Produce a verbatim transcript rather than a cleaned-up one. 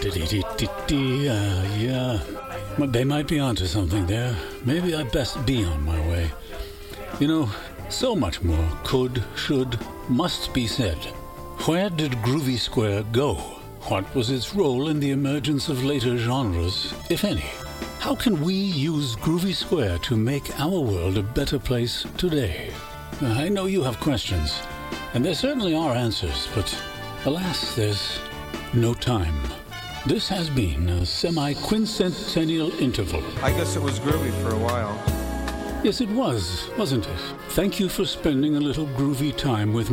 Uh, yeah, but they might be onto something there. Maybe I best be on my way. You know, so much more could, should, must be said. Where did Groovy Square go? What was its role in the emergence of later genres, if any? How can we use Groovy Square to make our world a better place today? I know you have questions, and there certainly are answers, but alas, there's no time. This has been a semi-quincentennial interval. I guess it was groovy for a while. Yes, it was, wasn't it? Thank you for spending a little groovy time with me.